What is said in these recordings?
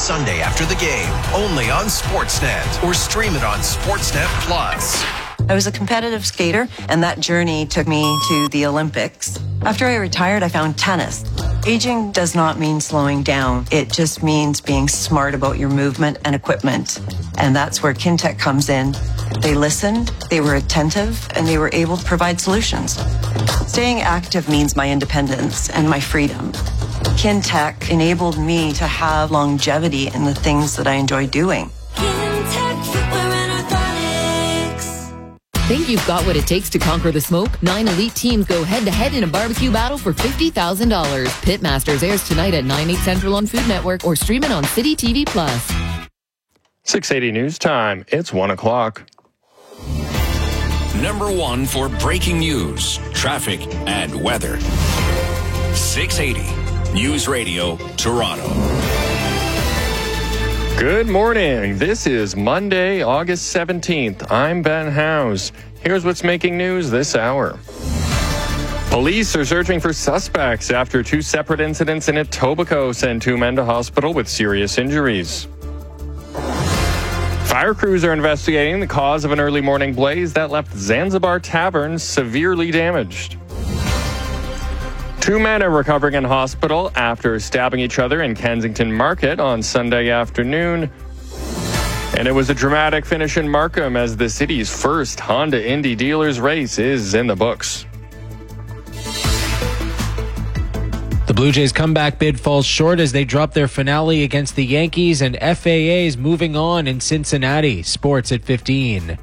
Sunday after the game, only on Sportsnet, or stream it on Sportsnet Plus. I was a competitive skater, and that journey took me to the Olympics. After I retired, I found tennis. Aging does not mean slowing down. It just means being smart about your movement and equipment. And that's where Kintec comes in. They listened, they were attentive, and they were able to provide solutions. Staying active means my independence and my freedom. Kintec enabled me to have longevity in the things that I enjoy doing. Think you've got what it takes to conquer the smoke? 9 elite teams go head-to-head in a barbecue battle for $50,000. Pitmasters airs tonight at 9, 8 Central on Food Network or stream it on City TV+. 680 News Time. It's 1 o'clock. Number 1 for breaking news, traffic, and weather. 680 News Radio, Toronto. Good morning. This is Monday, August 17th. I'm Ben Howes. Here's what's making news this hour. Police are searching for suspects after 2 separate incidents in Etobicoke sent 2 men to hospital with serious injuries. Fire crews are investigating the cause of an early morning blaze that left Zanzibar Tavern severely damaged. 2 men are recovering in hospital after stabbing each other in Kensington Market on Sunday afternoon. And it was a dramatic finish in Markham as the city's first Honda Indy Dealers race is in the books. The Blue Jays' comeback bid falls short as they drop their finale against the Yankees, and FAA's moving on in Cincinnati. Sports at 15.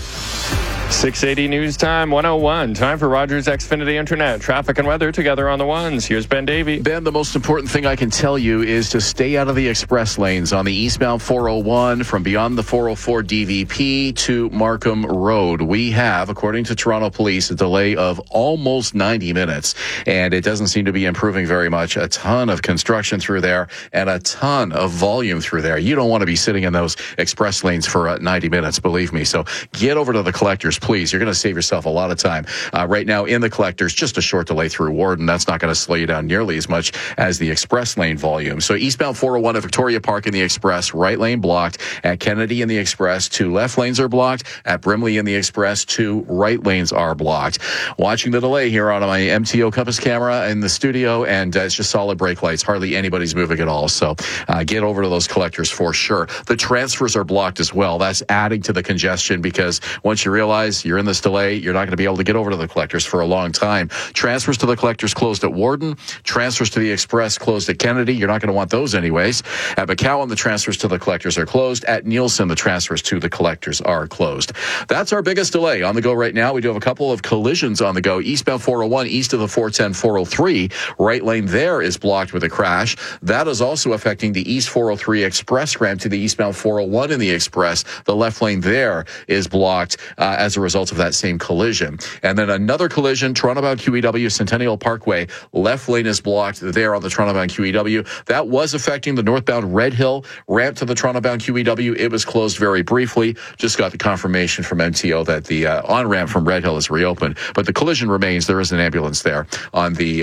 680 News Time, 101. Time for Rogers Xfinity Internet. Traffic and weather together on the ones. Here's Ben Davey. Ben, the most important thing I can tell you is to stay out of the express lanes on the eastbound 401 from beyond the 404 DVP to Markham Road. We have, according to Toronto Police, a delay of almost 90 minutes, and it doesn't seem to be improving very much. A ton of construction through there and a ton of volume through there. You don't want to be sitting in those express lanes for 90 minutes, believe me. So get over to the collectors, please. You're going to save yourself a lot of time. Right now in the collectors, just a short delay through Warden. That's not going to slow you down nearly as much as the express lane volume. So eastbound 401 at Victoria Park in the express, right lane blocked. At Kennedy in the express, 2 left lanes are blocked. At Brimley in the express, 2 right lanes are blocked. Watching the delay here on my MTO Compass camera in the studio, and it's just solid brake lights. Hardly anybody's moving at all. So get over to those collectors for sure. The transfers are blocked as well. That's adding to the congestion because once you realize you're in this delay, you're not going to be able to get over to the collectors for a long time. Transfers to the collectors closed at Warden. Transfers to the express closed at Kennedy. You're not going to want those anyways. At McCowan, the transfers to the collectors are closed. At Nielsen, the transfers to the collectors are closed. That's our biggest delay on the go right now. We do have a couple of collisions on the go. Eastbound 401, east of the 410 403. Right lane there is blocked with a crash. That is also affecting the East 403 express ramp to the eastbound 401 in the express. The left lane there is blocked as a result of that same collision. And then another collision, Toronto-bound QEW, Centennial Parkway. Left lane is blocked there on the Toronto-bound QEW. That was affecting the northbound Red Hill ramp to the Toronto-bound QEW. It was closed very briefly. Just got the confirmation from MTO that the on-ramp from Red Hill is reopened. But the collision remains. There is an ambulance there on the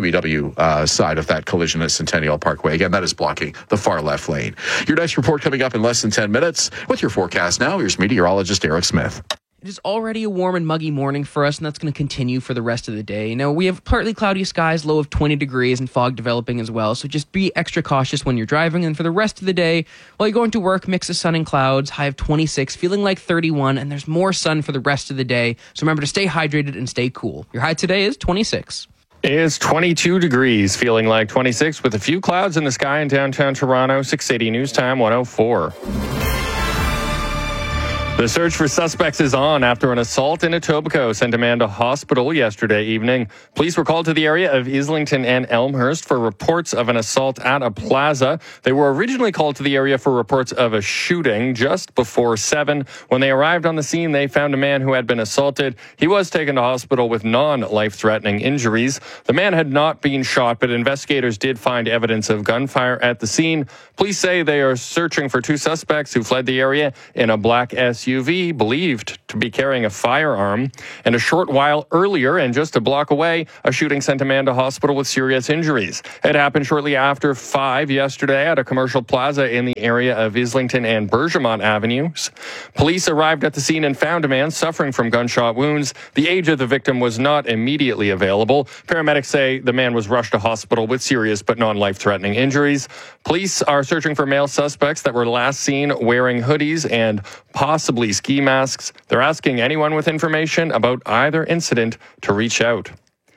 QEW side of that collision at Centennial Parkway. Again, that is blocking the far left lane. Your next report coming up in less than 10 minutes. With your forecast now, here's meteorologist Eric Smith. It is already a warm and muggy morning for us, and that's going to continue for the rest of the day. Now, we have partly cloudy skies, low of 20 degrees, and fog developing as well, so just be extra cautious when you're driving. And for the rest of the day, while you're going to work, mix of sun and clouds, high of 26, feeling like 31, and there's more sun for the rest of the day. So remember to stay hydrated and stay cool. Your high today is 26. It's 22 degrees, feeling like 26, with a few clouds in the sky in downtown Toronto. 680 News Time, 104. The search for suspects is on after an assault in Etobicoke sent a man to hospital yesterday evening. Police were called to the area of Islington and Elmhurst for reports of an assault at a plaza. They were originally called to the area for reports of a shooting just before 7. When they arrived on the scene, they found a man who had been assaulted. He was taken to hospital with non-life-threatening injuries. The man had not been shot, but investigators did find evidence of gunfire at the scene. Police say they are searching for 2 suspects who fled the area in a black SUV. SUV believed to be carrying a firearm. And a short while earlier, and just a block away, a shooting sent a man to hospital with serious injuries. It happened shortly after 5 yesterday at a commercial plaza in the area of Islington and Bergemont Avenues. Police arrived at the scene and found a man suffering from gunshot wounds. The age of the victim was not immediately available. Paramedics say the man was rushed to hospital with serious but non-life-threatening injuries. Police are searching for male suspects that were last seen wearing hoodies and possibly ski masks. They're asking anyone with information about either incident to reach out.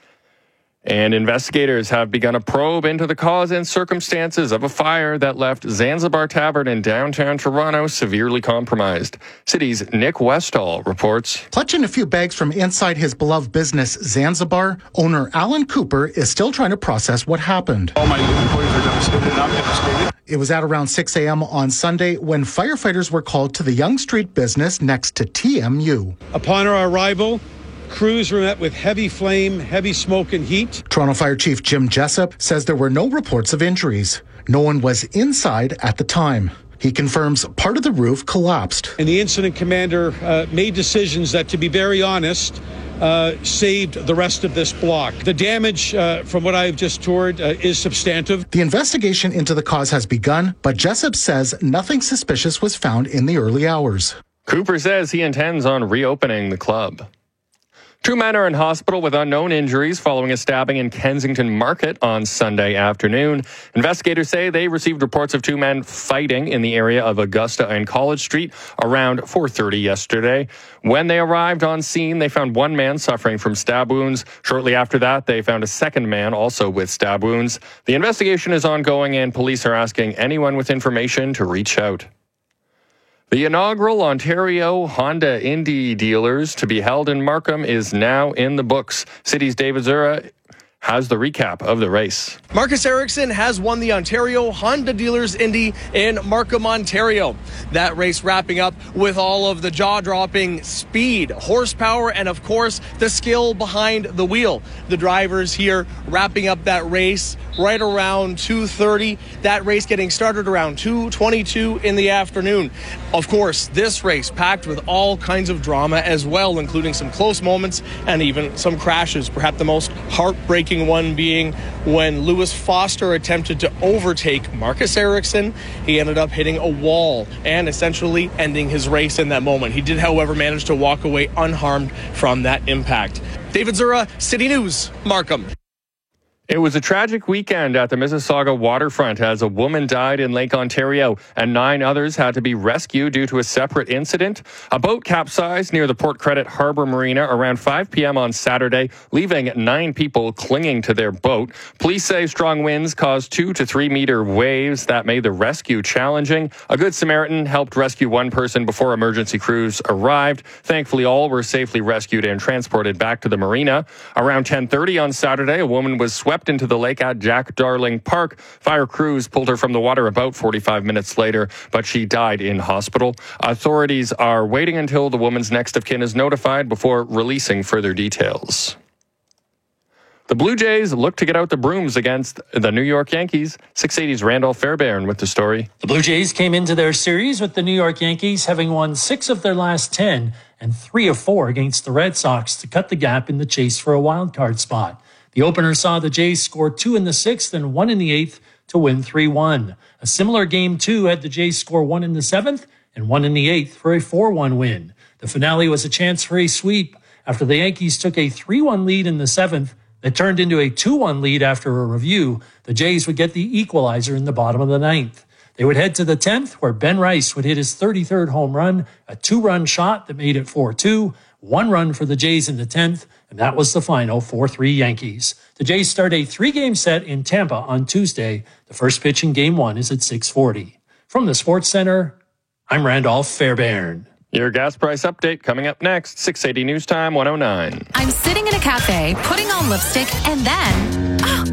And investigators have begun a probe into the cause and circumstances of a fire that left Zanzibar Tavern in downtown Toronto severely compromised. City's Nick Westall reports. Clutching a few bags from inside his beloved business, Zanzibar, owner Alan Cooper is still trying to process what happened. All my employees are devastated and I'm devastated. It was at around 6 a.m. on Sunday when firefighters were called to the Yonge Street business next to TMU. Upon our arrival, crews were met with heavy flame, heavy smoke and heat. Toronto Fire Chief Jim Jessup says there were no reports of injuries. No one was inside at the time. He confirms part of the roof collapsed. And the incident commander made decisions that, to be very honest, saved the rest of this block. The damage, from what I've just toured, is substantive. The investigation into the cause has begun, but Jessup says nothing suspicious was found in the early hours. Cooper says he intends on reopening the club. 2 men are in hospital with unknown injuries following a stabbing in Kensington Market on Sunday afternoon. Investigators say they received reports of 2 men fighting in the area of Augusta and College Street around 4:30 yesterday. When they arrived on scene, they found 1 man suffering from stab wounds. Shortly after that, they found a 2nd man also with stab wounds. The investigation is ongoing and police are asking anyone with information to reach out. The inaugural Ontario Honda Indy Dealers to be held in Markham is now in the books. City's David Zura has the recap of the race. Marcus Ericsson has won the Ontario Honda Dealers Indy in Markham, Ontario. That race wrapping up with all of the jaw-dropping speed, horsepower, and of course, the skill behind the wheel. The drivers here wrapping up that race right around 2:30. That race getting started around 2:22 in the afternoon. Of course, this race packed with all kinds of drama as well, including some close moments and even some crashes. Perhaps the most heartbreaking one being when Lewis Foster attempted to overtake Marcus Ericsson. He ended up hitting a wall and essentially ending his race in that moment. He did, however, manage to walk away unharmed from that impact. David Zura, City News, Markham. It was a tragic weekend at the Mississauga waterfront as a woman died in Lake Ontario and 9 others had to be rescued due to a separate incident. A boat capsized near the Port Credit Harbor Marina around 5 p.m. on Saturday, leaving 9 people clinging to their boat. Police say strong winds caused 2 to 3 meter waves that made the rescue challenging. A Good Samaritan helped rescue 1 person before emergency crews arrived. Thankfully, all were safely rescued and transported back to the marina. Around 10:30 on Saturday, a woman was swept into the lake at Jack Darling Park. Fire crews pulled her from the water about 45 minutes later, but she died in hospital. Authorities are waiting until the woman's next of kin is notified before releasing further details. The Blue Jays look to get out the brooms against the New York Yankees. 680's Randolph Fairbairn with the story. The Blue Jays came into their series with the New York Yankees having won 6 of their last 10 and 3 of 4 against the Red Sox to cut the gap in the chase for a wild card spot. The opener saw the Jays score 2 in the 6th and 1 in the 8th to win 3-1. A similar game 2 had the Jays score 1 in the 7th and 1 in the 8th for a 4-1 win. The finale was a chance for a sweep after the Yankees took a 3-1 lead in the 7th that turned into a 2-1 lead after a review. The Jays would get the equalizer in the bottom of the 9th. They would head to the 10th where Ben Rice would hit his 33rd home run, a 2-run shot that made it 4-2, 1 run for the Jays in the 10th, and that was the final 4-3 Yankees. The Jays start a 3-game set in Tampa on Tuesday. The first pitch in Game 1 is at 6:40. From the Sports Center, I'm Randolph Fairbairn. Your gas price update coming up next. 680 News Time 109. I'm sitting in a cafe, putting on lipstick, and then, my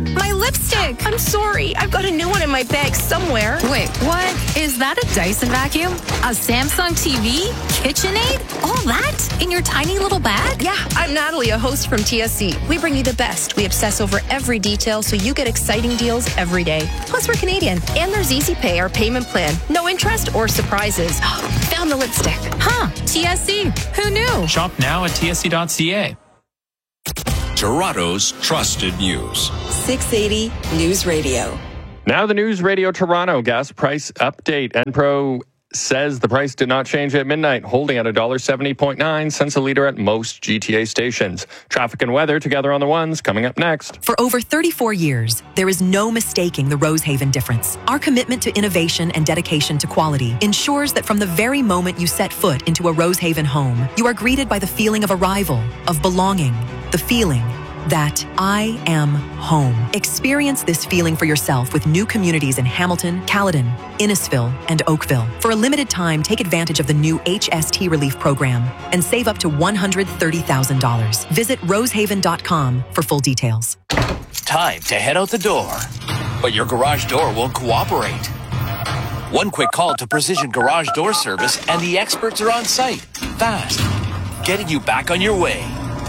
lipstick. I'm sorry. I've got a new one in my bag somewhere. Wait, what? Is that a Dyson vacuum? A Samsung TV? KitchenAid? All that in your tiny little bag? Yeah, I'm Natalie, a host from TSC. We bring you the best. We obsess over every detail so you get exciting deals every day. Plus, we're Canadian. And there's Easy Pay, our payment plan. No interest or surprises. Found the lipstick. Huh, TSC. Who knew? Shop now at tsc.ca. Toronto's trusted news. 680 News Radio. Now the News Radio Toronto gas price update. Enpro says the price did not change at midnight, holding at $1.70.9 a litre at most GTA stations. Traffic and weather together on the ones coming up next. For over 34 years, there is no mistaking the Rosehaven difference. Our commitment to innovation and dedication to quality ensures that from the very moment you set foot into a Rosehaven home, you are greeted by the feeling of arrival, of belonging, the feeling that I am home. Experience this feeling for yourself with new communities in Hamilton, Caledon, Innisfil, and Oakville. For a limited time, take advantage of the new HST Relief Program and save up to $130,000. Visit rosehaven.com for full details. Time to head out the door, but your garage door won't cooperate. One quick call to Precision Garage Door Service and the experts are on site, fast, getting you back on your way.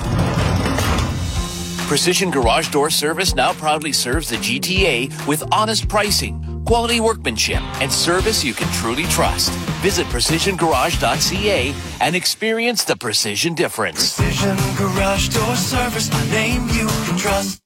Precision Garage Door Service now proudly serves the GTA with honest pricing, quality workmanship, and service you can truly trust. Visit precisiongarage.ca and experience the precision difference. Precision Garage Door Service, a name you can trust.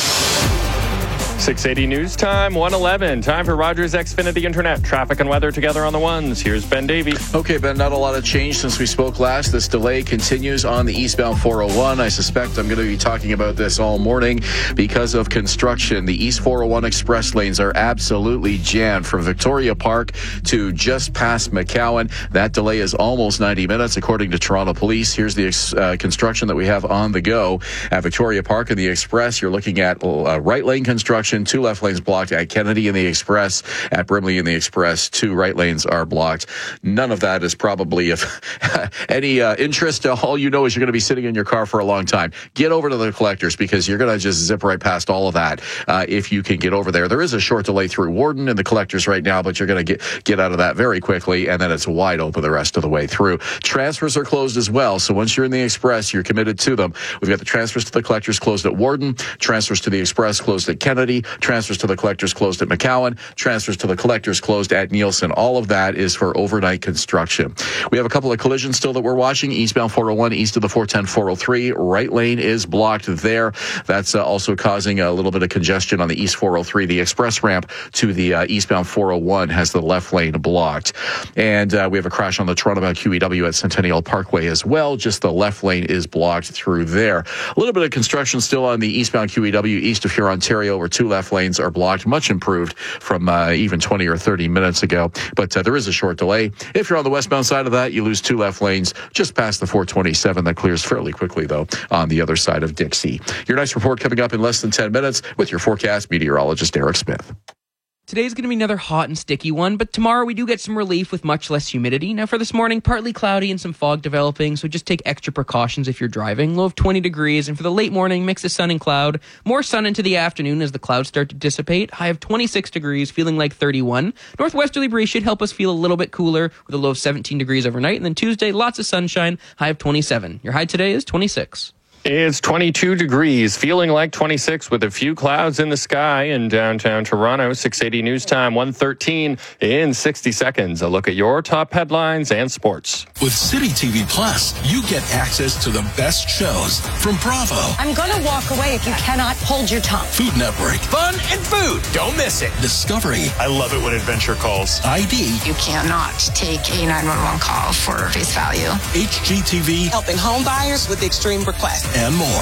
680 News Time, 1:11. Time for Rogers Xfinity Internet. Traffic and weather together on the ones. Here's Ben Davey. Okay, Ben, not a lot of change since we spoke last. This delay continues on the eastbound 401. I suspect I'm going to be talking about this all morning because of construction. The East 401 express lanes are absolutely jammed from Victoria Park to just past McCowan. That delay is almost 90 minutes, according to Toronto Police. Here's the construction that we have on the go at Victoria Park and the Express. You're looking at right lane construction. 2 left lanes blocked at Kennedy in the Express. At Brimley in the Express, 2 right lanes are blocked. None of that is probably of any interest. All you know is you're going to be sitting in your car for a long time. Get over to the collectors because you're going to just zip right past all of that if you can get over there. There is a short delay through Warden and the collectors right now, but you're going to get out of that very quickly, and then it's wide open the rest of the way through. Transfers are closed as well, so once you're in the Express, you're committed to them. We've got the transfers to the collectors closed at Warden, transfers to the Express closed at Kennedy, transfers to the collectors closed at McCowan, transfers to the collectors closed at Nielsen. All of that is for overnight construction. We have a couple of collisions still that we're watching. Eastbound 401, east of the 410 403. Right lane is blocked there. That's also causing a little bit of congestion on the East 403. The express ramp to the eastbound 401 has the left lane blocked. And we have a crash on the Toronto-bound QEW at Centennial Parkway as well. Just the left lane is blocked through there. A little bit of construction still on the eastbound QEW east of Huron-Ontario, where 2 left lanes are blocked, much improved from even 20 or 30 minutes ago. But there is a short delay. If you're on the westbound side of that, you lose 2 left lanes just past the 427. That clears fairly quickly, though, on the other side of Dixie. Your next report coming up in less than 10 minutes with your forecast meteorologist, Eric Smith. Today's going to be another hot and sticky one, but tomorrow we do get some relief with much less humidity. Now for this morning, partly cloudy and some fog developing, so just take extra precautions if you're driving. Low of 20 degrees, and for the late morning, mix of sun and cloud. More sun into the afternoon as the clouds start to dissipate. High of 26 degrees, feeling like 31. Northwesterly breeze should help us feel a little bit cooler with a low of 17 degrees overnight. And then Tuesday, lots of sunshine, high of 27. Your high today is 26. It's 22 degrees, feeling like 26 with a few clouds in the sky in downtown Toronto. 680 News Time, 1:13 in 60 seconds. A look at your top headlines and sports. With City TV Plus, you get access to the best shows from Bravo, I'm going to walk away if you cannot hold your tongue. Food Network, Fun and food. Don't miss it. Discovery. I love it when Adventure calls. ID. You cannot take a 911 call for face value. HGTV. Helping home buyers with extreme requests. And more.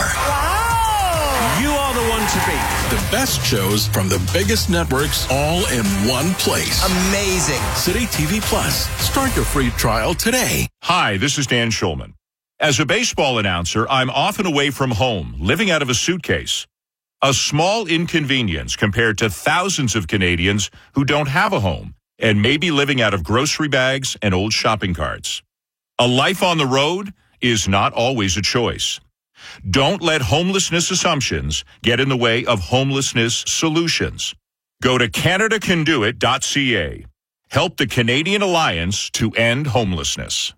Wow! You are the one to beat. The best shows from the biggest networks all in one place. Amazing. City TV Plus. Start your free trial today. Hi, this is Dan Schulman. As a baseball announcer, I'm often away from home, living out of a suitcase. A small inconvenience compared to thousands of Canadians who don't have a home and may be living out of grocery bags and old shopping carts. A life on the road is not always a choice. Don't let homelessness assumptions get in the way of homelessness solutions. Go to CanadaCanDoIt.ca. Help the Canadian Alliance to End Homelessness.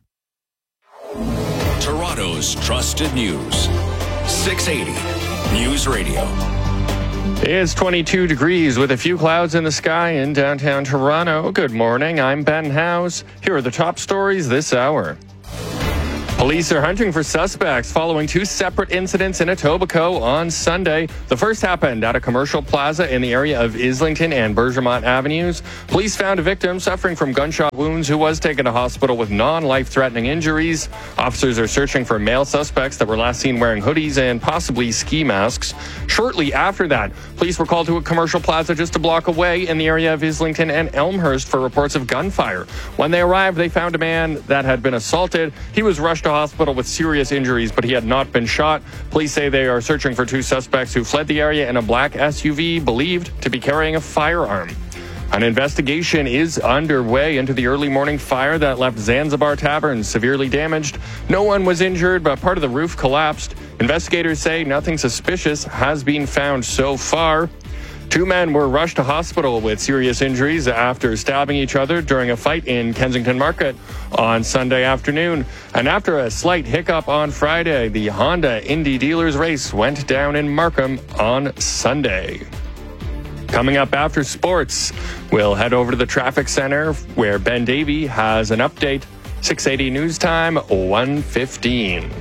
Toronto's trusted news. 680 News Radio. It's 22 degrees with a few clouds in the sky in downtown Toronto. Good morning. I'm Ben House. Here are the top stories this hour. Police are hunting for suspects following two separate incidents in Etobicoke on Sunday. The first happened at a commercial plaza in the area of Islington and Bergermont Avenues. Police found a victim suffering from gunshot wounds who was taken to hospital with non-life-threatening injuries. Officers are searching for male suspects that were last seen wearing hoodies and possibly ski masks. Shortly after that, police were called to a commercial plaza just a block away in the area of Islington and Elmhurst for reports of gunfire. When they arrived, they found a man that had been assaulted. He was rushed to hospital with serious injuries, but he had not been shot. Police say they are searching for two suspects who fled the area in a black SUV believed to be carrying a firearm. An investigation is underway into the early morning fire that left Zanzibar Tavern severely damaged. No one was injured, but part of the roof collapsed. Investigators say nothing suspicious has been found so far. Two men were rushed to hospital with serious injuries after stabbing each other during a fight in Kensington Market on Sunday afternoon. And after a slight hiccup on Friday, the Honda Indy Dealers race went down in Markham on Sunday. Coming up after sports, we'll head over to the traffic center where Ben Davey has an update. 680 News Time, 1:15.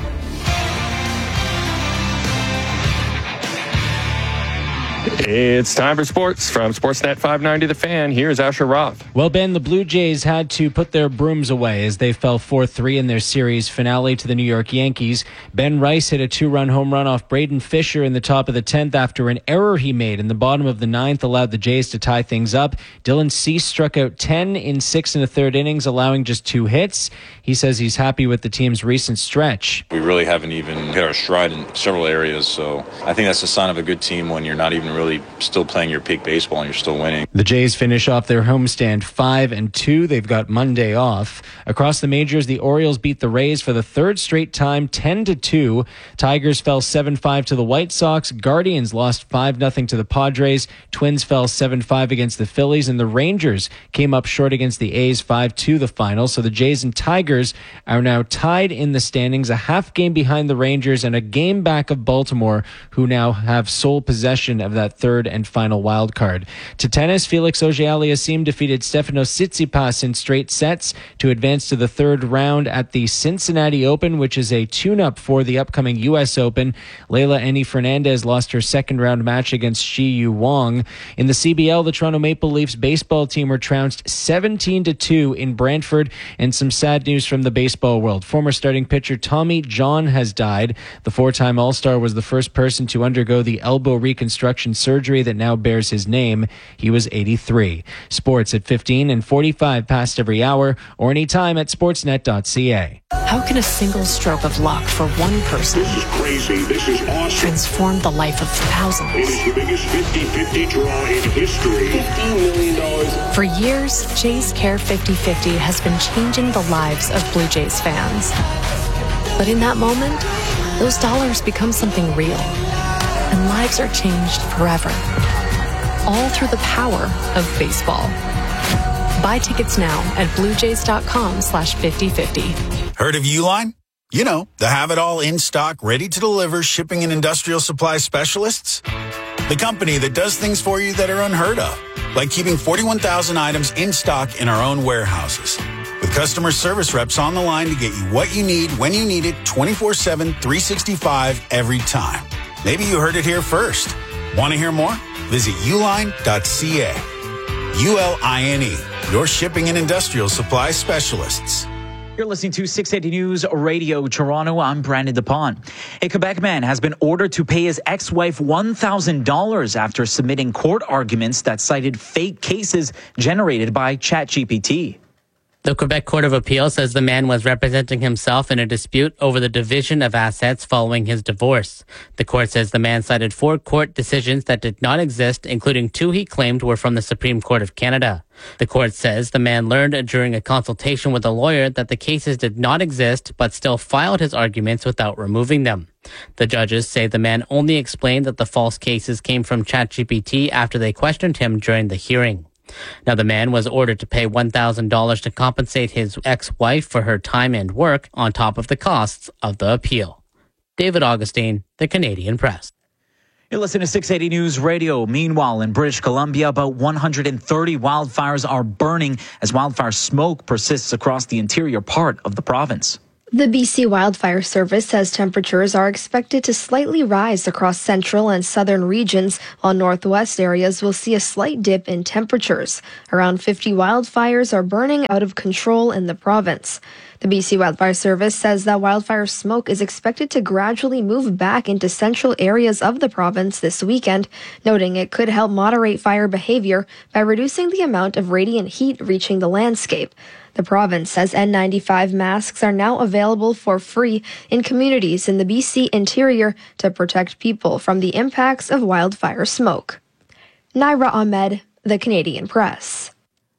It's time for sports from Sportsnet 590 The Fan. Here's Asher Roth. Well, Ben, the Blue Jays had to put their brooms away as they fell 4-3 in their series finale to the New York Yankees. Ben Rice hit a two-run home run off Braden Fisher in the top of the 10th after an error he made in the bottom of the 9th allowed the Jays to tie things up. Dylan Cease struck out 10 in 6 1/3 innings, allowing just 2 hits. He says he's happy with the team's recent stretch. We really haven't even hit our stride in several areas, so I think that's a sign of a good team when you're not even really still playing your peak baseball and you're still winning. The Jays finish off their homestand 5-2. They've got Monday off. Across the majors, the Orioles beat the Rays for the third straight time, 10-2. Tigers fell 7-5 to the White Sox. Guardians lost 5-0 to the Padres. Twins fell 7-5 against the Phillies, and the Rangers came up short against the A's 5-2 the final. So the Jays and Tigers are now tied in the standings, a half game behind the Rangers and a game back of Baltimore, who now have sole possession of that third and final wild card. To tennis, Felix Auger-Aliassime defeated Stefanos Tsitsipas in straight sets to advance to the third round at the Cincinnati Open, which is a tune-up for the upcoming U.S. Open. Leylah Eni Fernandez lost her second round match against Shi Yu Wang. In the CBL, the Toronto Maple Leafs baseball team were trounced 17-2 in Brantford, and some sad news from the baseball world. Former starting pitcher Tommy John has died. The four-time All-Star was the first person to undergo the elbow reconstruction surgery that now bears his name. He was 83. Sports at 15 and 45 past every hour, or anytime at sportsnet.ca. How can a single stroke of luck for one person This is crazy. This is awesome. transform the life of thousands? It is the biggest 50-50 draw in history. $50 million. For years, Jays Care 50/50 has been changing the lives of Blue Jays fans. But in that moment, those dollars become something real, and lives are changed forever. All through the power of baseball. Buy tickets now at bluejays.com/50/50. Heard of Uline? You know, the have-it-all in-stock, ready-to-deliver shipping and industrial supply specialists. The company that does things for you that are unheard of, like keeping 41,000 items in stock in our own warehouses. With customer service reps on the line to get you what you need when you need it 24/7, 365 every time. Maybe you heard it here first. Want to hear more? Visit uline.ca. ULINE, your shipping and industrial supply specialists. You're listening to 680 News Radio Toronto. I'm Brandon DePont. A Quebec man has been ordered to pay his ex-wife $1,000 after submitting court arguments that cited fake cases generated by ChatGPT. The Quebec Court of Appeal says the man was representing himself in a dispute over the division of assets following his divorce. The court says the man cited 4 court decisions that did not exist, including 2 he claimed were from the Supreme Court of Canada. The court says the man learned during a consultation with a lawyer that the cases did not exist, but still filed his arguments without removing them. The judges say the man only explained that the false cases came from ChatGPT after they questioned him during the hearing. Now, the man was ordered to pay $1,000 to compensate his ex-wife for her time and work on top of the costs of the appeal. David Augustine, The Canadian Press. You're listening to 680 News Radio. Meanwhile, in British Columbia, about 130 wildfires are burning as wildfire smoke persists across the interior part of the province. The BC Wildfire Service says temperatures are expected to slightly rise across central and southern regions, while northwest areas will see a slight dip in temperatures. Around 50 wildfires are burning out of control in the province. The BC Wildfire Service says that wildfire smoke is expected to gradually move back into central areas of the province this weekend, noting it could help moderate fire behavior by reducing the amount of radiant heat reaching the landscape. The province says N95 masks are now available for free in communities in the BC interior to protect people from the impacts of wildfire smoke. Naira Ahmed, The Canadian Press.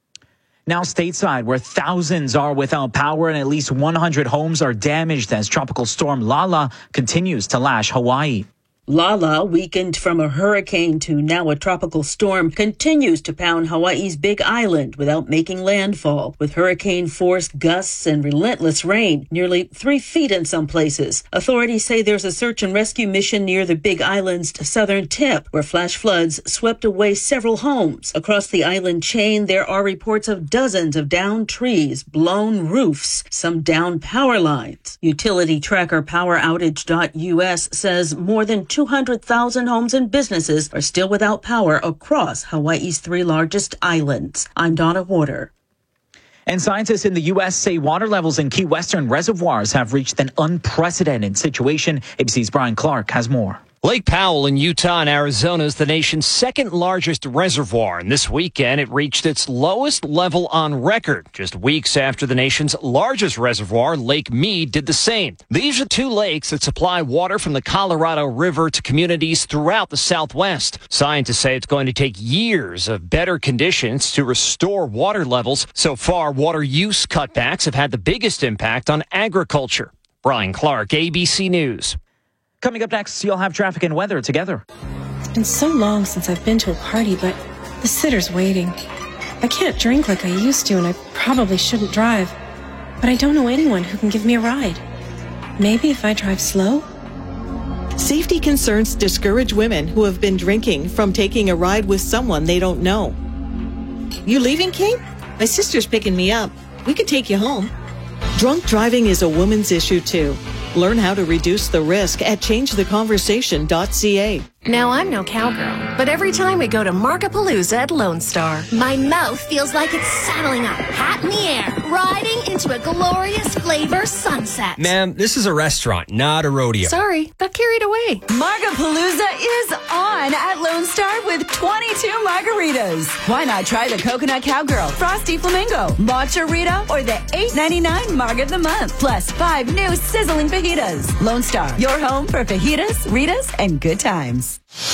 Now stateside, where thousands are without power and at least 100 homes are damaged as tropical storm Lala continues to lash Hawaii. Lala, weakened from a hurricane to now a tropical storm, continues to pound Hawaii's Big Island without making landfall, with hurricane-force gusts and relentless rain, nearly 3 feet in some places. Authorities say there's a search and rescue mission near the Big Island's southern tip, where flash floods swept away several homes. Across the island chain, there are reports of dozens of downed trees, blown roofs, some downed power lines. Utility tracker PowerOutage.us says more than 200,000 homes and businesses are still without power across Hawaii's 3 largest islands. I'm Donna Warder. And scientists in the U.S. say water levels in Key Western reservoirs have reached an unprecedented situation. ABC's Brian Clark has more. Lake Powell in Utah and Arizona is the nation's second largest reservoir, and this weekend it reached its lowest level on record, just weeks after the nation's largest reservoir, Lake Mead, did the same. These are 2 lakes that supply water from the Colorado River to communities throughout the Southwest. Scientists say it's going to take years of better conditions to restore water levels. So far, water use cutbacks have had the biggest impact on agriculture. Brian Clark, ABC News. Coming up next, you'll have traffic and weather together. It's been so long since I've been to a party, but the sitter's waiting. I can't drink like I used to, and I probably shouldn't drive. But I don't know anyone who can give me a ride. Maybe if I drive slow? Safety concerns discourage women who have been drinking from taking a ride with someone they don't know. You leaving, Kate? My sister's picking me up. We could take you home. Drunk driving is a woman's issue, too. Learn how to reduce the risk at changetheconversation.ca. Now, I'm no cowgirl, but every time we go to Markapalooza at Lone Star, my mouth feels like it's saddling up, hat in the air, riding into a glorious flavor sunset. Ma'am, this is a restaurant, not a rodeo. Sorry, got carried away. Markapalooza is on at Lone Star with 22 margaritas. Why not try the Coconut Cowgirl, Frosty Flamingo, Matcha Rita, or the $8.99 Marg of the Month, plus 5 new sizzling fajitas. Lone Star, your home for fajitas, Ritas, and good times.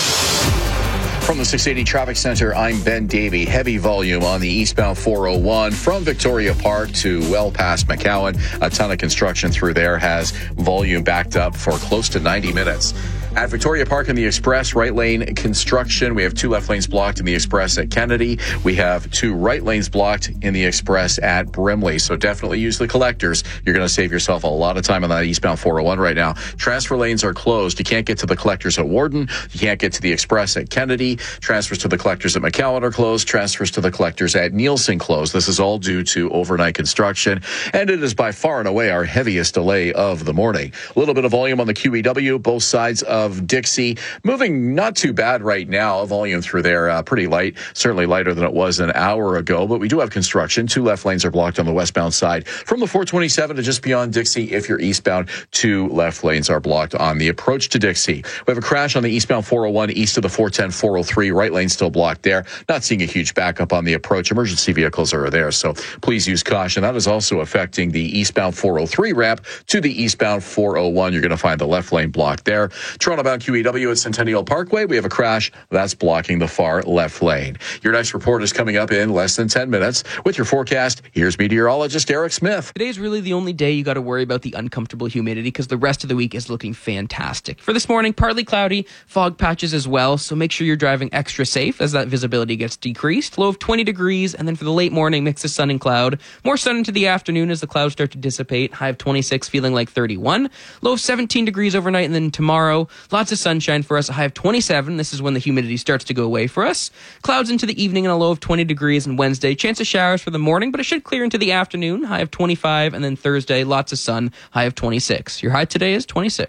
From the 680 Traffic Center, I'm Ben Davey. Heavy volume on the eastbound 401 from Victoria Park to well past McCowan. A ton of construction through there has volume backed up for close to 90 minutes. At Victoria Park in the Express, right lane construction. We have 2 left lanes blocked in the Express at Kennedy. We have 2 right lanes blocked in the Express at Brimley. So definitely use the collectors. You're going to save yourself a lot of time on that eastbound 401 right now. Transfer lanes are closed. You can't get to the collectors at Warden. You can't get to the Express at Kennedy. Transfers to the collectors at McCowan are closed. Transfers to the collectors at Nielsen closed. This is all due to overnight construction, and it is by far and away our heaviest delay of the morning. A little bit of volume on the QEW, both sides of Dixie. Moving not too bad right now. Volume through there pretty light, certainly lighter than it was an hour ago, but we do have construction. 2 left lanes are blocked on the westbound side. From the 427 to just beyond Dixie, if you're eastbound, 2 left lanes are blocked on the approach to Dixie. We have a crash on the eastbound 401 east of the 410, 403. Right lane still blocked there. Not seeing a huge backup on the approach. Emergency vehicles are there, so please use caution. That is also affecting the eastbound 403 ramp to the eastbound 401. You're going to find the left lane blocked there. Toronto Toronto-bound QEW at Centennial Parkway. We have a crash that's blocking the far left lane. Your next report is coming up in less than 10 minutes. With your forecast, here's meteorologist Eric Smith. Today's really the only day you got to worry about the uncomfortable humidity because the rest of the week is looking fantastic. For this morning, partly cloudy, fog patches as well, so make sure you're driving extra safe as that visibility gets decreased. Low of 20 degrees, and then for the late morning, mix of sun and cloud. More sun into the afternoon as the clouds start to dissipate. High of 26, feeling like 31. Low of 17 degrees overnight, and then tomorrow, lots of sunshine for us. A high of 27. This is when the humidity starts to go away for us. Clouds into the evening and a low of 20 degrees on Wednesday. Chance of showers for the morning, but it should clear into the afternoon. High of 25, and then Thursday, lots of sun. High of 26. Your high today is 26.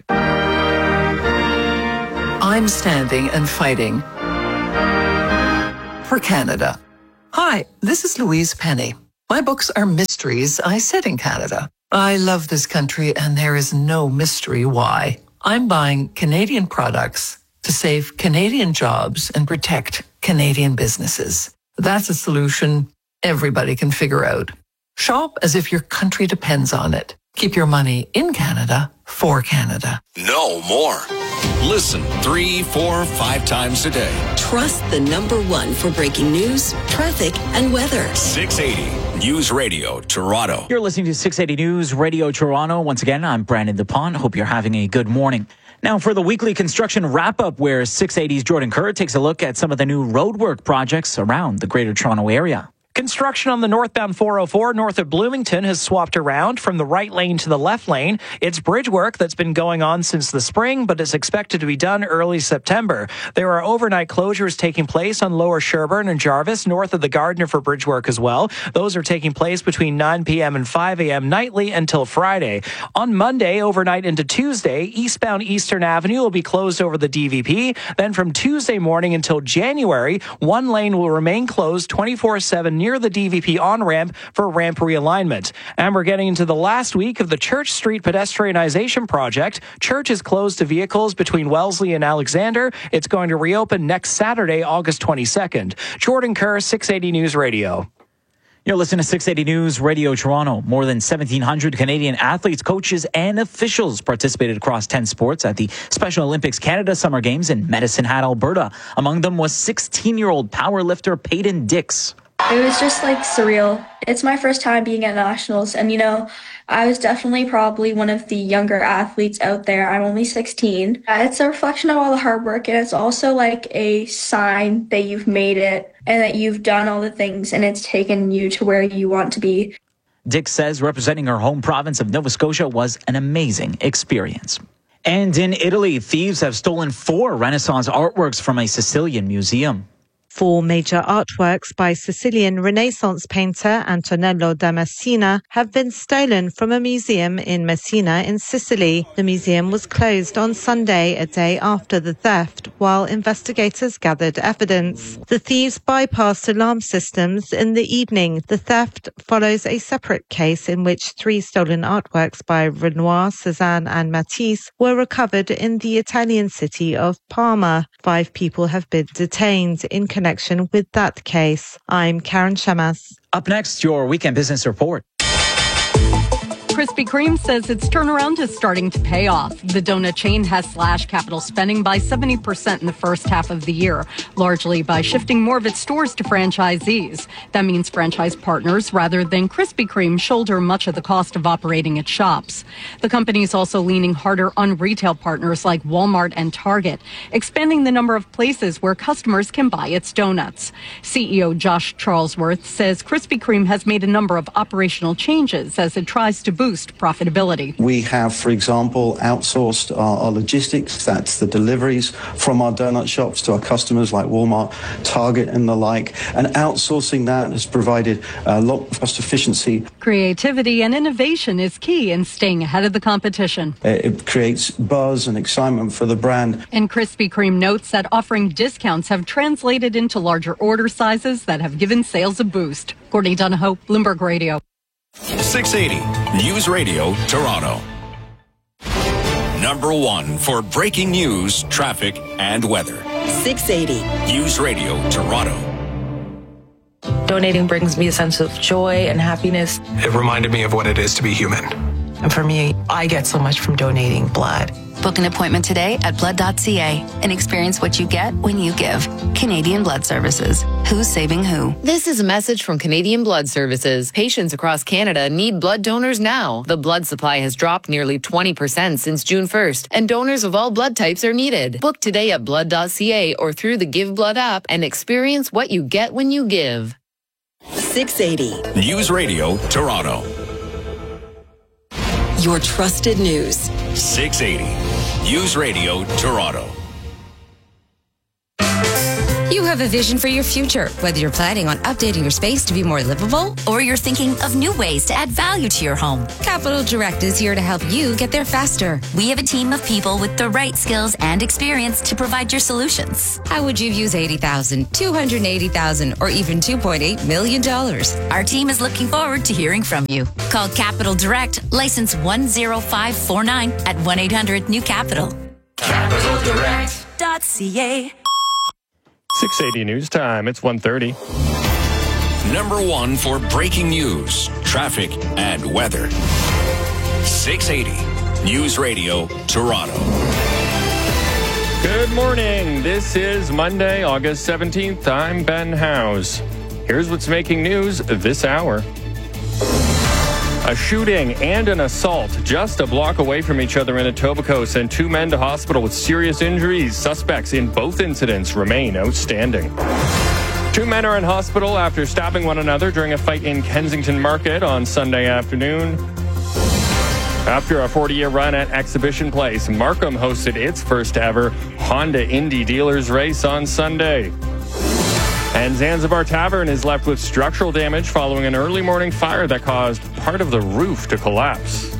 I'm standing and fighting for Canada. Hi, this is Louise Penny. My books are mysteries I set in Canada. I love this country, and there is no mystery why. I'm buying Canadian products to save Canadian jobs and protect Canadian businesses. That's a solution everybody can figure out. Shop as if your country depends on it. Keep your money in Canada for Canada. Know more. Listen 3, 4, 5 times a day. Trust the number one for breaking news, traffic, and weather. 680 News Radio, Toronto. You're listening to 680 News Radio, Toronto. Once again, I'm Brandon DuPont. Hope you're having a good morning. Now for the weekly construction wrap-up, where 680's Jordan Kerr takes a look at some of the new roadwork projects around the Greater Toronto Area. Construction on the northbound 404 north of Bloomington has swapped around from the right lane to the left lane. It's bridge work that's been going on since the spring, but is expected to be done early September. There are overnight closures taking place on Lower Sherbourne and Jarvis, north of the Gardiner for bridge work as well. Those are taking place between 9 p.m. and 5 a.m. nightly until Friday. On Monday, overnight into Tuesday, eastbound Eastern Avenue will be closed over the DVP. Then from Tuesday morning until January, one lane will remain closed 24/7 near the DVP on-ramp for ramp realignment. And we're getting into the last week of the Church Street pedestrianization project. Church is closed to vehicles between Wellesley and Alexander. It's going to reopen next Saturday, August 22nd. Jordan Kerr, 680 News Radio. You're listening to 680 News Radio Toronto. More than 1,700 Canadian athletes, coaches, and officials participated across 10 sports at the Special Olympics Canada Summer Games in Medicine Hat, Alberta. Among them was 16-year-old powerlifter Peyton Dix. It was just surreal. It's my first time being at nationals, and I was definitely probably one of the younger athletes out there. I'm only 16. It's a reflection of all the hard work, and it's also a sign that you've made it and that you've done all the things, and it's taken you to where you want to be. Dix says representing her home province of Nova Scotia was an amazing experience. And in Italy, thieves have stolen 4 Renaissance artworks from a Sicilian museum. 4 major artworks by Sicilian Renaissance painter Antonello da Messina have been stolen from a museum in Messina in Sicily. The museum was closed on Sunday, a day after the theft, while investigators gathered evidence. The thieves bypassed alarm systems in the evening. The theft follows a separate case in which 3 stolen artworks by Renoir, Cézanne and Matisse were recovered in the Italian city of Parma. 5 people have been detained in connection with that case. I'm Karen Shamas. Up next, your weekend business report. Krispy Kreme says its turnaround is starting to pay off. The donut chain has slashed capital spending by 70% in the first half of the year, largely by shifting more of its stores to franchisees. That means franchise partners, rather than Krispy Kreme, shoulder much of the cost of operating its shops. The company is also leaning harder on retail partners like Walmart and Target, expanding the number of places where customers can buy its donuts. CEO Josh Charlesworth says Krispy Kreme has made a number of operational changes as it tries to boost profitability. We have, for example, outsourced our logistics. That's the deliveries from our donut shops to our customers like Walmart, Target and the like. And outsourcing that has provided a lot of cost efficiency. Creativity and innovation is key in staying ahead of the competition. It creates buzz and excitement for the brand. And Krispy Kreme notes that offering discounts have translated into larger order sizes that have given sales a boost. Courtney Donahoe, Bloomberg Radio. 680 News Radio, Toronto. Number 1 for breaking news, traffic, and weather. 680 News Radio, Toronto. Donating brings me a sense of joy and happiness. It reminded me of what it is to be human. And for me, I get so much from donating blood. Book an appointment today at blood.ca and experience what you get when you give. Canadian Blood Services. Who's saving who? This is a message from Canadian Blood Services. Patients across Canada need blood donors now. The blood supply has dropped nearly 20% since June 1st, and donors of all blood types are needed. Book today at blood.ca or through the Give Blood app and experience what you get when you give. 680. News Radio, Toronto. Your trusted news. 680. News Radio, Toronto. You have a vision for your future, whether you're planning on updating your space to be more livable, or you're thinking of new ways to add value to your home. Capital Direct is here to help you get there faster. We have a team of people with the right skills and experience to provide your solutions. How would you use $80,000, $280,000, or even $2.8 million? Our team is looking forward to hearing from you. Call Capital Direct, license 10549 at 1-800-NEW-CAPITAL. CapitalDirect.ca. 680 News Time. It's 1:30. Number one for breaking news, traffic, and weather. 680 News Radio, Toronto. Good morning. This is Monday, August 17th. I'm Ben Howes. Here's what's making news this hour. A shooting and an assault just a block away from each other in Etobicoke sent 2 men to hospital with serious injuries. Suspects in both incidents remain outstanding. 2 men are in hospital after stabbing one another during a fight in Kensington Market on Sunday afternoon. After a 40-year run at Exhibition Place, Markham hosted its first ever Honda Indy Dealers race on Sunday. And Zanzibar Tavern is left with structural damage following an early morning fire that caused part of the roof to collapse.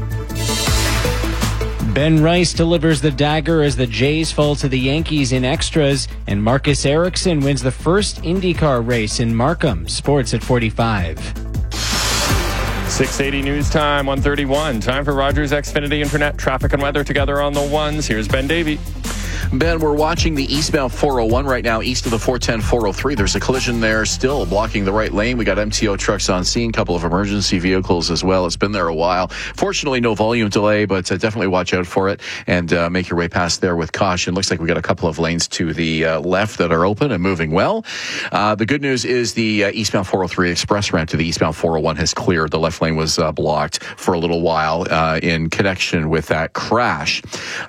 Ben Rice delivers the dagger as the Jays fall to the Yankees in extras, and Marcus Ericsson wins the first IndyCar race in Markham. Sports at 45. 680 News Time, 1:31. Time for Rogers Xfinity Internet traffic and weather together on the ones. Here's Ben Davey. Ben, we're watching the eastbound 401 right now, east of the 410-403. There's a collision there still blocking the right lane. We got MTO trucks on scene, a couple of emergency vehicles as well. It's been there a while. Fortunately, no volume delay, but definitely watch out for it and make your way past there with caution. Looks like we got a couple of lanes to the left that are open and moving well. The good news is the eastbound 403 express ramp to the eastbound 401 has cleared. The left lane was blocked for a little while in connection with that crash.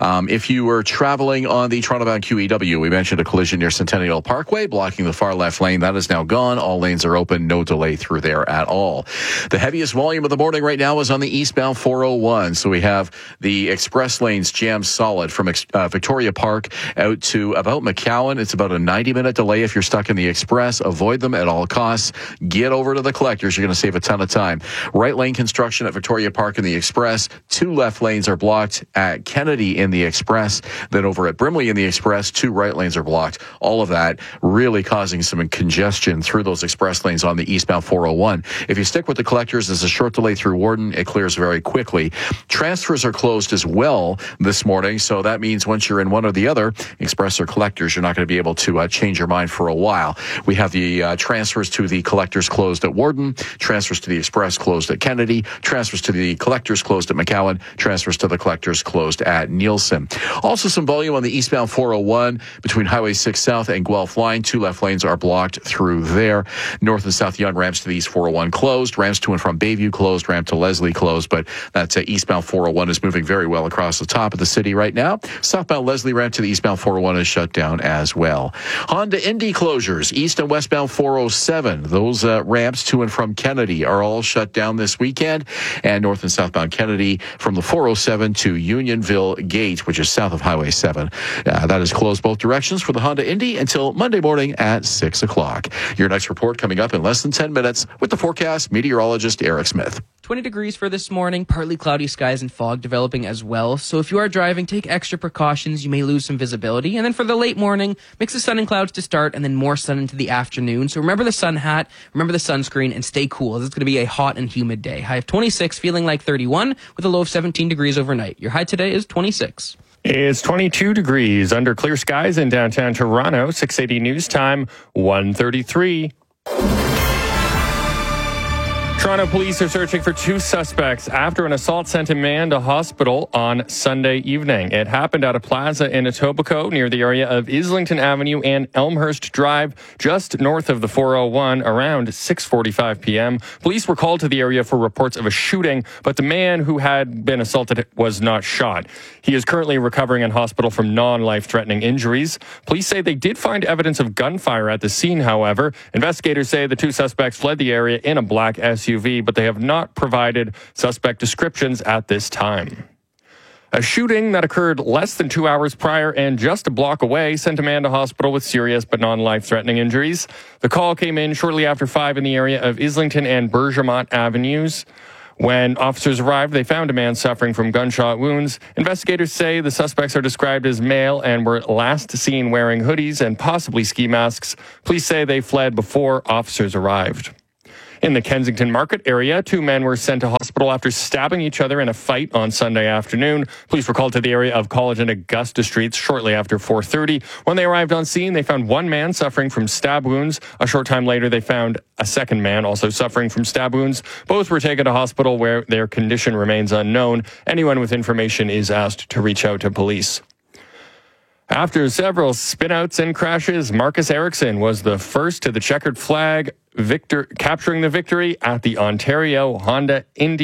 If you were traveling on the Toronto-bound QEW, we mentioned a collision near Centennial Parkway, blocking the far left lane. That is now gone. All lanes are open. No delay through there at all. The heaviest volume of the morning right now is on the eastbound 401. So we have the express lanes jammed solid from Victoria Park out to about McCowan. It's about a 90-minute delay if you're stuck in the express. Avoid them at all costs. Get over to the collectors. You're going to save a ton of time. Right lane construction at Victoria Park in the express. 2 left lanes are blocked at Kennedy in the express. Then over at Brimley in the express, 2 right lanes are blocked. All of that really causing some congestion through those express lanes on the eastbound 401. If you stick with the collectors, there's a short delay through Warden. It clears very quickly. Transfers are closed as well this morning, so that means once you're in one or the other, express or collectors, you're not going to be able to change your mind for a while. We have the transfers to the collectors closed at Warden, transfers to the express closed at Kennedy, transfers to the collectors closed at McCowan, transfers to the collectors closed at Nielsen. Also some volume on the eastbound 401 between Highway 6 South and Guelph Line. 2 left lanes are blocked through there. North and South Yonge ramps to the East 401 closed. Ramps to and from Bayview closed. Ramp to Leslie closed. But that eastbound 401 is moving very well across the top of the city right now. Southbound Leslie ramp to the eastbound 401 is shut down as well. Honda Indy closures. East and westbound 407. Those ramps to and from Kennedy are all shut down this weekend. And north and southbound Kennedy from the 407 to Unionville Gate, which is south of Highway 7. That is closed both directions for the Honda Indy until Monday morning at 6 o'clock. Your next report coming up in less than 10 minutes with the forecast meteorologist Eric Smith. 20 degrees for this morning, partly cloudy skies and fog developing as well. So if you are driving, take extra precautions. You may lose some visibility. And then for the late morning, mix of sun and clouds to start and then more sun into the afternoon. So remember the sun hat, remember the sunscreen, and stay cool. It's going to be a hot and humid day. High of 26, feeling like 31 with a low of 17 degrees overnight. Your high today is 26. It's 22 degrees under clear skies in downtown Toronto. 680 News Time, 1:33. Toronto police are searching for two suspects after an assault sent a man to hospital on Sunday evening. It happened at a plaza in Etobicoke near the area of Islington Avenue and Elmhurst Drive, just north of the 401, around 6:45 p.m. Police were called to the area for reports of a shooting, but the man who had been assaulted was not shot. He is currently recovering in hospital from non-life-threatening injuries. Police say they did find evidence of gunfire at the scene, however. Investigators say the two suspects fled the area in a black SUV, but they have not provided suspect descriptions at this time. A shooting that occurred less than 2 hours prior and just a block away sent a man to hospital with serious but non-life-threatening injuries. The call came in shortly after 5 in the area of Islington and Bergamot Avenues. When officers arrived, they found a man suffering from gunshot wounds. Investigators say the suspects are described as male and were last seen wearing hoodies and possibly ski masks. Police say they fled before officers arrived. In the Kensington Market area, 2 men were sent to hospital after stabbing each other in a fight on Sunday afternoon. Police were called to the area of College and Augusta Streets shortly after 4:30. When they arrived on scene, they found one man suffering from stab wounds. A short time later, they found a second man also suffering from stab wounds. Both were taken to hospital where their condition remains unknown. Anyone with information is asked to reach out to police. After several spinouts and crashes, Marcus Ericsson was the first to the checkered flag, capturing the victory at the Ontario Honda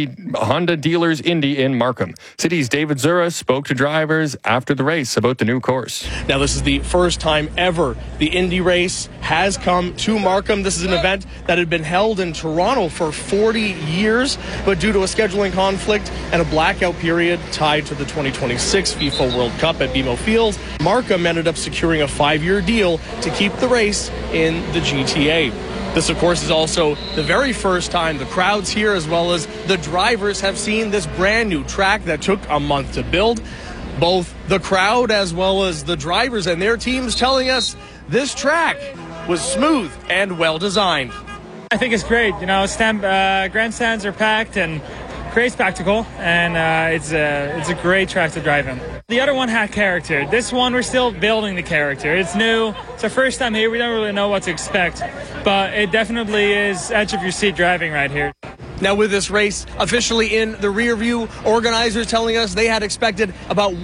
Dealers Indy in Markham. City's David Zura spoke to drivers after the race about the new course. Now, this is the first time ever the Indy race has come to Markham. This is an event that had been held in Toronto for 40 years, but due to a scheduling conflict and a blackout period tied to the 2026 FIFA World Cup at BMO Field, Markham ended up securing a 5-year deal to keep the race in the GTA. This, of course, is also the very first time the crowds here, as well as the drivers, have seen this brand new track that took a month to build. Both the crowd as well as the drivers and their teams telling us this track was smooth and well designed. I think it's great. You know, grandstands are packed and great spectacle, and it's a great track to drive in. The other one had character. This one, we're still building the character. It's new. It's our first time here. We don't really know what to expect, but it definitely is edge of your seat driving right here. Now, with this race officially in the rear view, organizers telling us they had expected about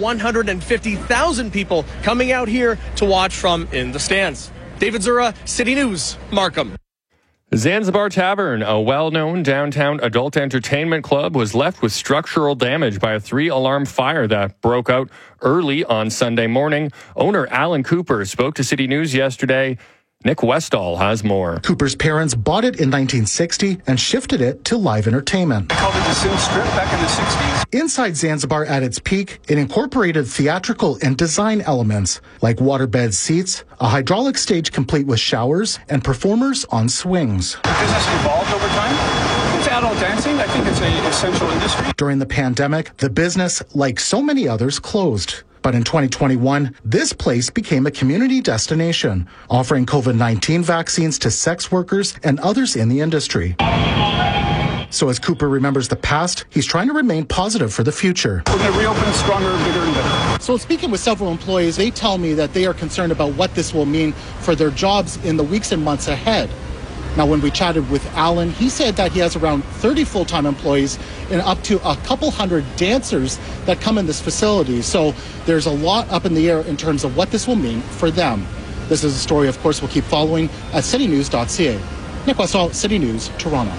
150,000 people coming out here to watch from in the stands. David Zura, City News, Markham. Zanzibar Tavern, a well-known downtown adult entertainment club, was left with structural damage by a 3-alarm fire that broke out early on Sunday morning. Owner Alan Cooper spoke to City News yesterday. Nick Westall has more. Cooper's parents bought it in 1960 and shifted it to live entertainment. They called it the Sim Strip back in the 60s. Inside Zanzibar at its peak, it incorporated theatrical and design elements like waterbed seats, a hydraulic stage complete with showers, and performers on swings. The business evolved over time. It's adult dancing. I think it's an essential industry. During the pandemic, the business, like so many others, closed. But in 2021, this place became a community destination, offering COVID-19 vaccines to sex workers and others in the industry. So as Cooper remembers the past, he's trying to remain positive for the future. We're going to reopen stronger, bigger, and better. So speaking with several employees, they tell me that they are concerned about what this will mean for their jobs in the weeks and months ahead. Now, when we chatted with Alan, he said that he has around 30 full-time employees and up to a couple hundred dancers that come in this facility. So there's a lot up in the air in terms of what this will mean for them. This is a story, of course, we'll keep following at citynews.ca. Nick Westall, City News, Toronto.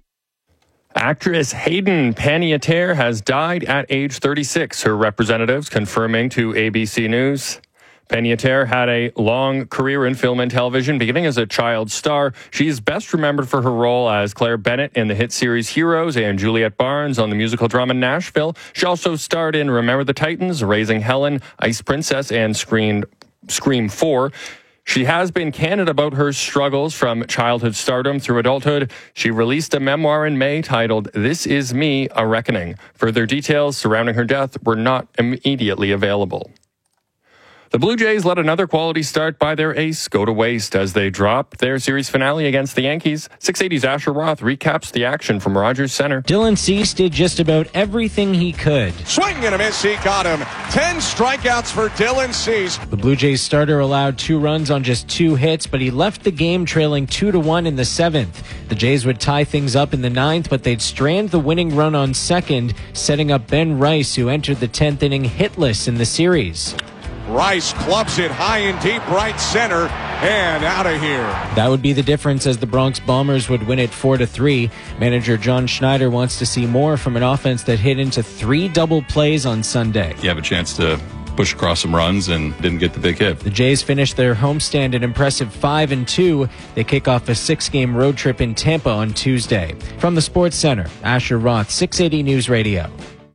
Actress Hayden Panettiere has died at age 36, her representatives confirming to ABC News. Panettiere had a long career in film and television, beginning as a child star. She is best remembered for her role as Claire Bennett in the hit series Heroes and Juliet Barnes on the musical drama Nashville. She also starred in Remember the Titans, Raising Helen, Ice Princess, and Scream 4. She has been candid about her struggles from childhood stardom through adulthood. She released a memoir in May titled This Is Me, A Reckoning. Further details surrounding her death were not immediately available. The Blue Jays let another quality start by their ace go to waste as they drop their series finale against the Yankees. 680's Asher Roth recaps the action from Rogers Center. Dylan Cease did just about everything he could. Swing and a miss, he got him. 10 strikeouts for Dylan Cease. The Blue Jays starter allowed 2 runs on just 2 hits, but he left the game trailing 2-1 in the 7th. The Jays would tie things up in the 9th, but they'd strand the winning run on second, setting up Ben Rice, who entered the 10th inning hitless in the series. Rice clubs it high and deep right center and out of here. That would be the difference as the Bronx Bombers would win it 4-3. Manager John Schneider wants to see more from an offense that hit into 3 double plays on Sunday. You have a chance to push across some runs and didn't get the big hit. The Jays finished their homestand an impressive 5-2. They kick off a 6-game road trip in Tampa on Tuesday. From the Sports Center, Asher Roth, 680 News Radio.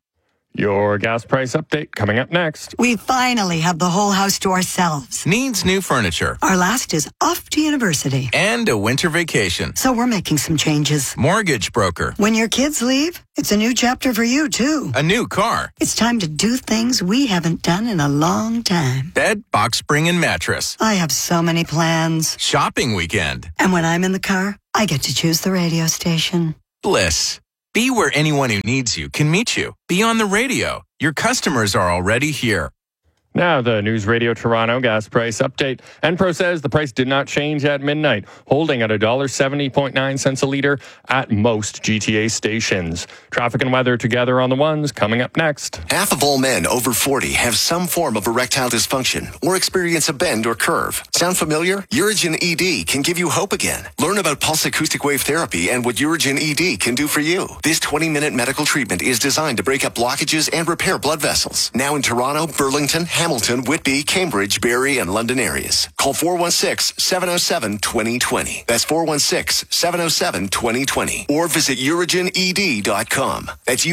Your gas price update coming up next. We finally have the whole house to ourselves. Needs new furniture. Our last is off to university. And a winter vacation. So we're making some changes. Mortgage broker. When your kids leave, it's a new chapter for you, too. A new car. It's time to do things we haven't done in a long time. Bed, box spring, and mattress. I have so many plans. Shopping weekend. And when I'm in the car, I get to choose the radio station. Bliss. Be where anyone who needs you can meet you. Be on the radio. Your customers are already here. Now, the News Radio Toronto gas price update. Enpro says the price did not change at midnight, holding at $1.70.9 a litre at most GTA stations. Traffic and weather together on the ones coming up next. Half of all men over 40 have some form of erectile dysfunction or experience a bend or curve. Sound familiar? Urigen ED can give you hope again. Learn about pulse acoustic wave therapy and what Urigen ED can do for you. This 20-minute medical treatment is designed to break up blockages and repair blood vessels. Now in Toronto, Burlington, Hamilton, Whitby, Cambridge, Barrie, and London areas. Call 416-707-2020. That's 416-707-2020. Or visit urigened.com. That's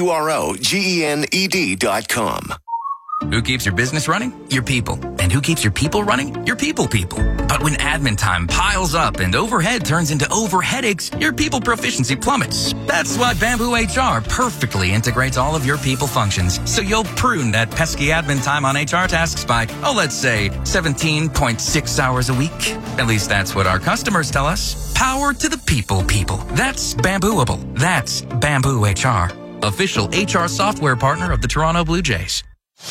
UROGENED.com. Who keeps your business running? Your people. And who keeps your people running? Your people. But when admin time piles up and overhead turns into overheadaches, your people proficiency plummets. That's why Bamboo HR perfectly integrates all of your people functions. So you'll prune that pesky admin time on HR tasks by, let's say 17.6 hours a week. At least that's what our customers tell us. Power to the people. That's Bambooable. That's Bamboo HR. Official HR software partner of the Toronto Blue Jays.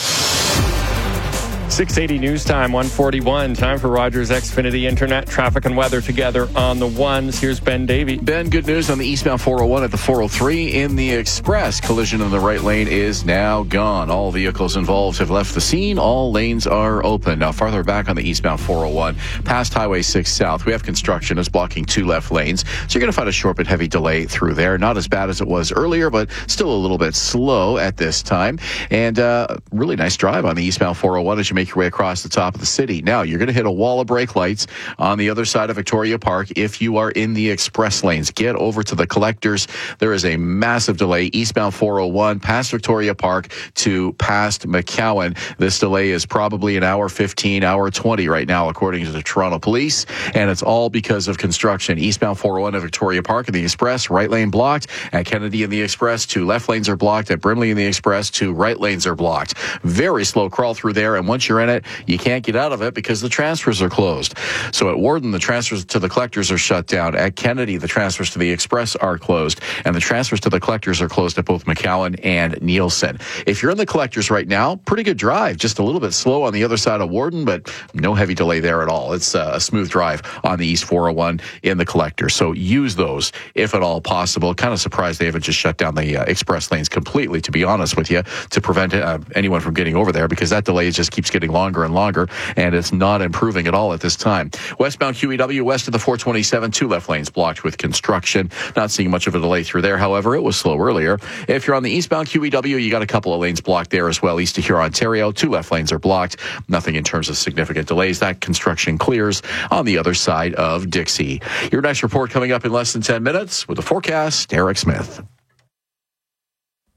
680 News Time, 1:41. Time for Rogers Xfinity Internet. Traffic and weather together on the ones. Here's Ben Davey. Ben, good news on the eastbound 401 at the 403 in the Express. Collision in the right lane is now gone. All vehicles involved have left the scene. All lanes are open. Now, farther back on the eastbound 401, past Highway 6 South, we have construction is blocking 2 left lanes. So you're going to find a short but heavy delay through there. Not as bad as it was earlier, but still a little bit slow at this time. And really nice drive on the eastbound 401 as you make your way across the top of the city. Now, you're going to hit a wall of brake lights on the other side of Victoria Park if you are in the express lanes. Get over to the collectors. There is a massive delay eastbound 401 past Victoria Park to past McCowan. This delay is probably an hour 15, hour 20 right now, according to the Toronto Police, and it's all because of construction. Eastbound 401 at Victoria Park in the Express, right lane blocked. At Kennedy in the Express, 2 left lanes are blocked. At Brimley in the Express, 2 right lanes are blocked. Very slow crawl through there, and once you're in it, you can't get out of it because the transfers are closed. So at Warden, the transfers to the collectors are shut down. At Kennedy, the transfers to the Express are closed, and the transfers to the collectors are closed at both McCowan and Nielsen. If you're in the collectors right now, pretty good drive. Just a little bit slow on the other side of Warden, but no heavy delay there at all. It's a smooth drive on the East 401 in the collector. So use those if at all possible. Kind of surprised they haven't just shut down the express lanes completely, to be honest with you, to prevent anyone from getting over there, because that delay just keeps getting longer and longer, and it's not improving at all at this time. Westbound QEW west of the 427, 2 left lanes blocked with construction. Not seeing much of a delay through there. However, it was slow earlier. If you're on the eastbound QEW, you got a couple of lanes blocked there as well. East of Huron, Ontario, 2 left lanes are blocked. Nothing in terms of significant delays. That construction clears on the other side of Dixie. Your next report coming up in less than 10 minutes with the forecast, Eric Smith.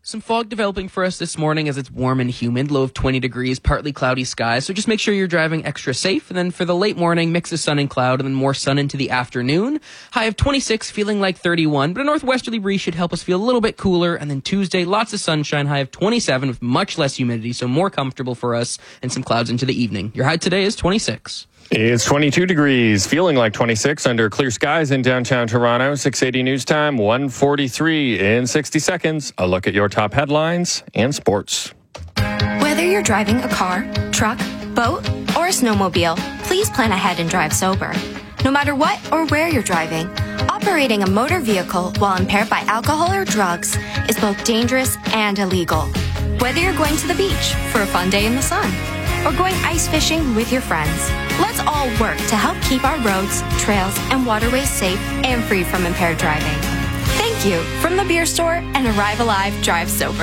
Some fog developing for us this morning as it's warm and humid, low of 20 degrees, partly cloudy skies. So just make sure you're driving extra safe. And then for the late morning, mix of sun and cloud, and then more sun into the afternoon. High of 26, feeling like 31. But a northwesterly breeze should help us feel a little bit cooler. And then Tuesday, lots of sunshine, high of 27 with much less humidity, so more comfortable for us, and some clouds into the evening. Your high today is 26. It's 22 degrees, feeling like 26 under clear skies in downtown Toronto. 680 news time, 1:43 in 60 seconds. A look at your top headlines and sports. Whether you're driving a car, truck, boat, or a snowmobile, please plan ahead and drive sober. No matter what or where you're driving, operating a motor vehicle while impaired by alcohol or drugs is both dangerous and illegal. Whether you're going to the beach for a fun day in the sun or going ice fishing with your friends, let's all work to help keep our roads, trails, and waterways safe and free from impaired driving. Thank you from the Beer Store and Arrive Alive Drive Sober.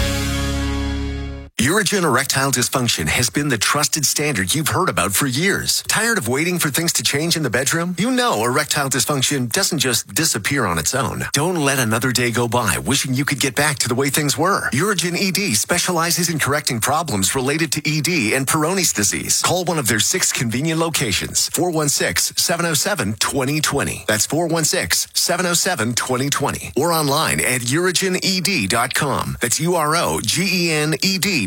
Urigen Erectile Dysfunction has been the trusted standard you've heard about for years. Tired of waiting for things to change in the bedroom? You know erectile dysfunction doesn't just disappear on its own. Don't let another day go by wishing you could get back to the way things were. Urigen ED specializes in correcting problems related to ED and Peyronie's disease. Call one of their 6 convenient locations. 416-707-2020. That's 416-707-2020. Or online at urigened.com. That's UROGENED.com.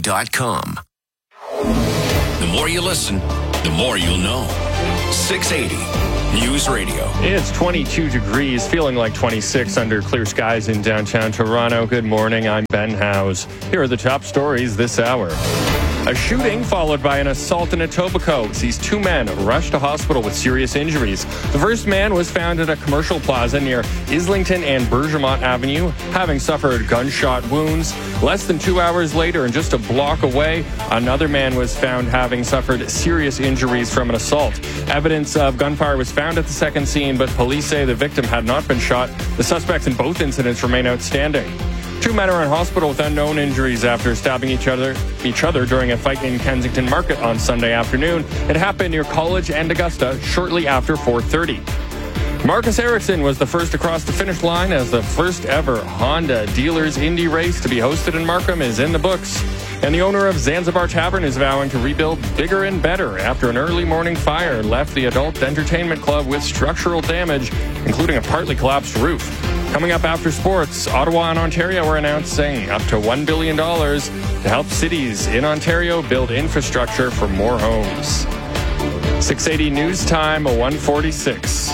The more you listen, the more you'll know. 680 News Radio. It's 22 degrees, feeling like 26 under clear skies in downtown Toronto. Good morning, I'm Ben Howes. Here are the top stories this hour. A shooting followed by an assault in Etobicoke sees 2 men rushed to hospital with serious injuries. The first man was found at a commercial plaza near Islington and Bergamot Avenue, having suffered gunshot wounds. Less than 2 hours later, and just a block away, another man was found having suffered serious injuries from an assault. Evidence of gunfire was found at the second scene, but police say the victim had not been shot. The suspects in both incidents remain outstanding. 2 men are in hospital with unknown injuries after stabbing each other during a fight in Kensington Market on Sunday afternoon. It happened near College and Augusta shortly after 4:30. Marcus Ericsson was the first to cross the finish line as the first ever Honda Dealers Indy race to be hosted in Markham is in the books. And the owner of Zanzibar Tavern is vowing to rebuild bigger and better after an early morning fire left the adult entertainment club with structural damage, including a partly collapsed roof. Coming up after sports, Ottawa and Ontario are announcing up to $1 billion to help cities in Ontario build infrastructure for more homes. 680 News Time, 1:46.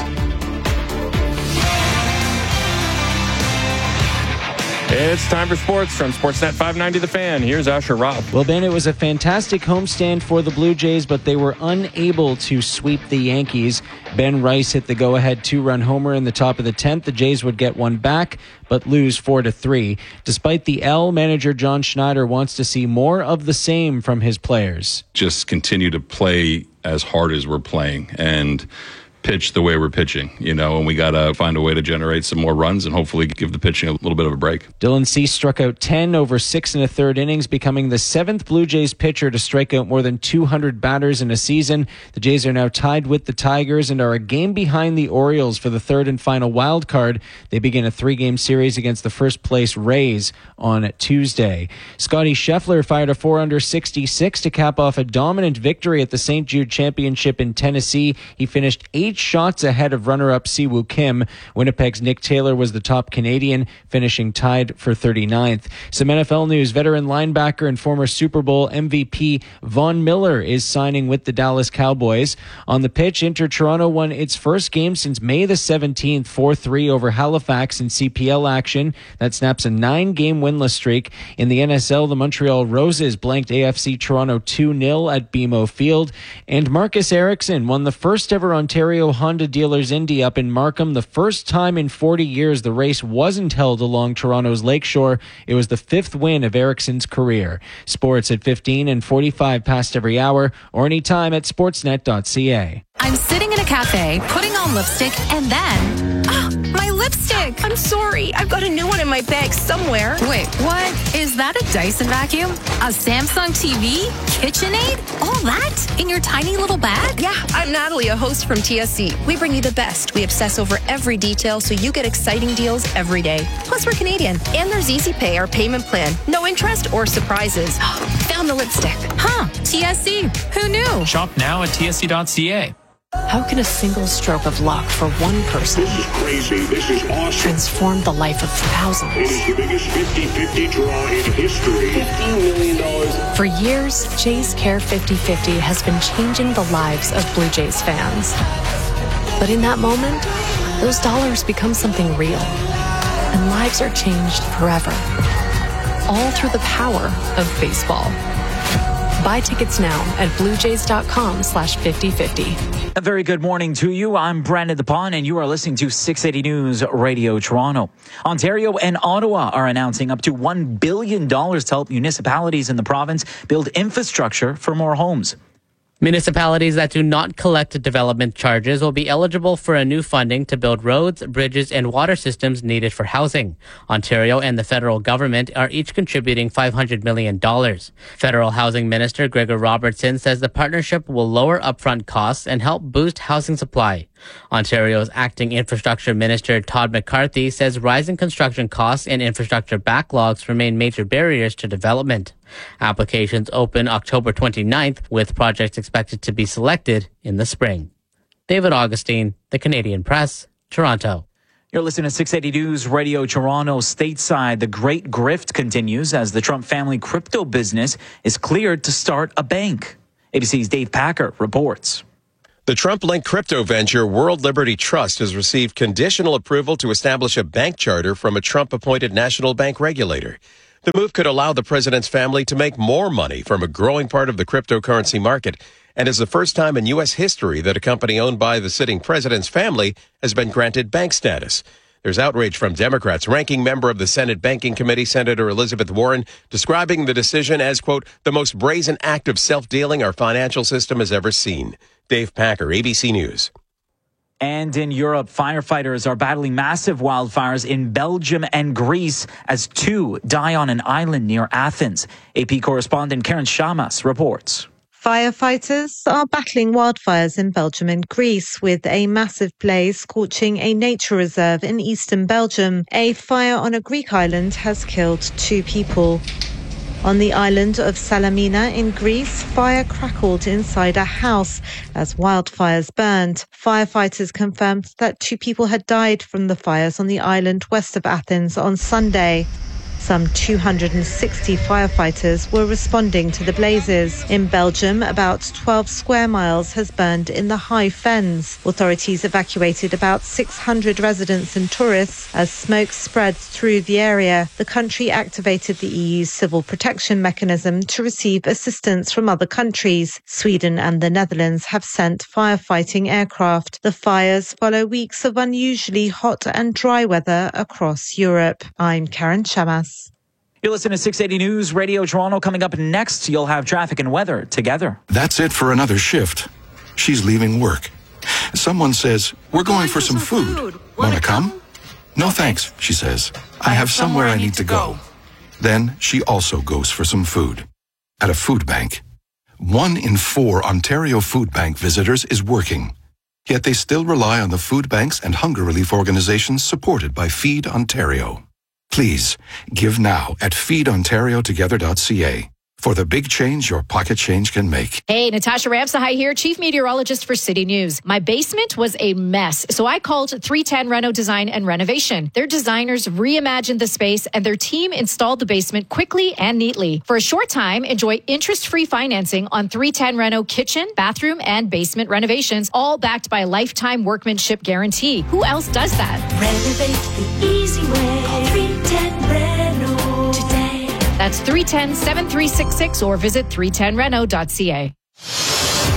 It's time for sports from Sportsnet 590 The Fan. Here's Asher Robb. Well, Ben, it was a fantastic homestand for the Blue Jays, but they were unable to sweep the Yankees. Ben Rice hit the go-ahead 2-run homer in the top of the 10th. The Jays would get one back, but lose 4-3. Despite the L, manager John Schneider wants to see more of the same from his players. Just continue to play as hard as we're playing and pitch the way we're pitching, and we got to find a way to generate some more runs and hopefully give the pitching a little bit of a break. Dylan Cease struck out 10 over 6 1/3 innings, becoming the 7th Blue Jays pitcher to strike out more than 200 batters in a season. The Jays are now tied with the Tigers and are a game behind the Orioles for the 3rd and final wild card. They begin a 3-game series against the first-place Rays on Tuesday. Scotty Scheffler fired a 4-under-66 to cap off a dominant victory at the St. Jude Championship in Tennessee. He finished 8 shots ahead of runner-up Siwoo Kim. Winnipeg's Nick Taylor was the top Canadian, finishing tied for 39th. Some NFL news: veteran linebacker and former Super Bowl MVP Von Miller is signing with the Dallas Cowboys. On the pitch, Inter Toronto won its first game since May the 17th, 4-3 over Halifax in CPL action. That snaps a 9-game winless streak. In the NSL, the Montreal Roses blanked AFC Toronto 2-0 at BMO Field. And Marcus Ericsson won the first ever Ontario Honda Dealers Indy up in Markham. The first time in 40 years the race wasn't held along Toronto's lakeshore. It was the 5th win of Ericsson's career. Sports at 15 and 45 past every hour or anytime at sportsnet.ca. I'm sitting in a cafe, putting on lipstick, and then... my lipstick! I'm sorry. I've got a new one in my bag somewhere. Wait, what? Is that a Dyson vacuum, a Samsung TV, KitchenAid, all that in your tiny little bag? Yeah, I'm Natalie, a host from TSC. We bring you the best. We obsess over every detail so you get exciting deals every day. Plus, we're Canadian. And there's Easy Pay, our payment plan. No interest or surprises. Found the lipstick. Huh, TSC. Who knew? Shop now at tsc.ca. How can a single stroke of luck for one person crazy. This is awesome. transform the life of thousands? It is the biggest 50-50 draw in history. $50 million. For years, Jays Care 50-50 has been changing the lives of Blue Jays fans. But in that moment, those dollars become something real. And lives are changed forever. All through the power of baseball. Buy tickets now at bluejays.com/5050. A very good morning to you. I'm Brandon DePon, and you are listening to 680 News Radio Toronto. Ontario and Ottawa are announcing up to $1 billion to help municipalities in the province build infrastructure for more homes. Municipalities that do not collect development charges will be eligible for a new funding to build roads, bridges, and water systems needed for housing. Ontario and the federal government are each contributing $500 million. Federal Housing Minister Gregor Robertson says the partnership will lower upfront costs and help boost housing supply. Ontario's acting infrastructure minister Todd McCarthy says rising construction costs and infrastructure backlogs remain major barriers to development. Applications open October 29th, with projects expected to be selected in the spring. David Augustine, The Canadian Press, Toronto. You're listening to 680 News Radio Toronto. Stateside, the great grift continues as the Trump family crypto business is cleared to start a bank. ABC's Dave Packer reports. The Trump-linked crypto venture World Liberty Trust has received conditional approval to establish a bank charter from a Trump-appointed national bank regulator. The move could allow the president's family to make more money from a growing part of the cryptocurrency market, and is the first time in U.S. history that a company owned by the sitting president's family has been granted bank status. There's outrage from Democrats. Ranking member of the Senate Banking Committee, Senator Elizabeth Warren, describing the decision as, quote, the most brazen act of self-dealing our financial system has ever seen. Dave Packer, ABC News. And in Europe, firefighters are battling massive wildfires in Belgium and Greece as 2 die on an island near Athens. AP correspondent Karen Shamas reports. Firefighters are battling wildfires in Belgium and Greece, with a massive blaze scorching a nature reserve in eastern Belgium. A fire on a Greek island has killed 2 people. On the island of Salamina in Greece, fire crackled inside a house as wildfires burned. Firefighters confirmed that 2 people had died from the fires on the island west of Athens on Sunday. Some 260 firefighters were responding to the blazes. In Belgium, about 12 square miles has burned in the High Fens. Authorities evacuated about 600 residents and tourists as smoke spread through the area. The country activated the EU's civil protection mechanism to receive assistance from other countries. Sweden and the Netherlands have sent firefighting aircraft. The fires follow weeks of unusually hot and dry weather across Europe. I'm Karen Shamas. You're listening to 680 News Radio Toronto. Coming up next, you'll have traffic and weather together. That's it for another shift. She's leaving work. Someone says, we're going for some food. Want to come? No thanks, she says. I have somewhere I need to go. Then she also goes for some food. At a food bank. 1 in 4 Ontario Food Bank visitors is working. Yet they still rely on the food banks and hunger relief organizations supported by Feed Ontario. Please, give now at feedontariotogether.ca for the big change your pocket change can make. Hey, Natasha Ramsahai here, Chief Meteorologist for City News. My basement was a mess, so I called 310 Reno Design and Renovation. Their designers reimagined the space, and their team installed the basement quickly and neatly. For a short time, enjoy interest-free financing on 310 Reno kitchen, bathroom, and basement renovations, all backed by a lifetime workmanship guarantee. Who else does that? Renovate the easy way. Call 310 Reno today. That's 310-7366 or visit 310reno.ca.